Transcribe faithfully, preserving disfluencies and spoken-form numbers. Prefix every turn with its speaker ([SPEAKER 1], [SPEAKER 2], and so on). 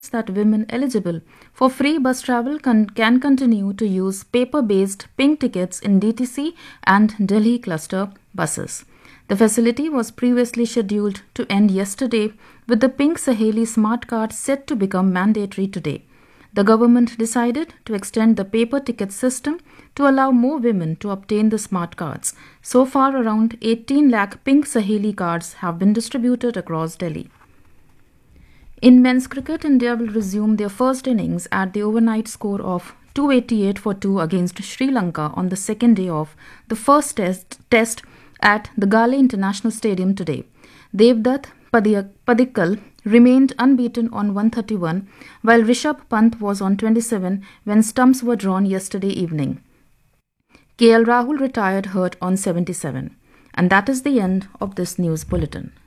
[SPEAKER 1] that women eligible for free bus travel can, can continue to use paper-based pink tickets in D T C and Delhi cluster buses. The facility was previously scheduled to end yesterday, with the Pink Saheli smart card set to become mandatory today. The government decided to extend the paper ticket system to allow more women to obtain the smart cards. So far, around eighteen lakh Pink Saheli cards have been distributed across Delhi. In men's cricket, India will resume their first innings at the overnight score of two eighty-eight for two against Sri Lanka on the second day of the first test, test at the Gale International Stadium today. Devdutt Padikkal remained unbeaten on one thirty-one, while Rishabh Pant was on twenty-seven when stumps were drawn yesterday evening. K L Rahul retired hurt on seventy-seven. And that is the end of this news bulletin.